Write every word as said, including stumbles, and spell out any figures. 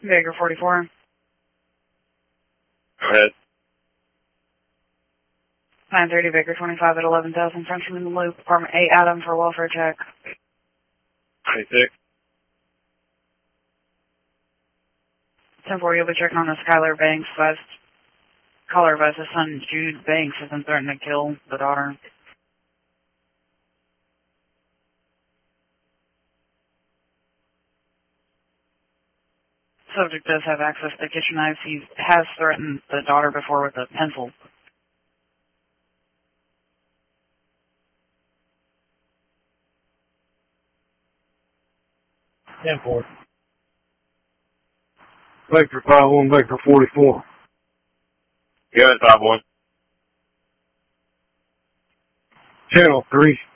Baker forty-four. Go ahead. nine thirty Baker twenty-five at eleven thousand, Frenchman in the loop, apartment eight, Adam for welfare check. twenty-six. ten four, you'll be checking on the Skylar Banks. Advised, caller advised his son Jude Banks has been threatening to kill the daughter. Subject does have access to kitchen knives. He has threatened the daughter before with a pencil. ten four. Baker five one, Baker forty-four. Go ahead, five one. Channel three.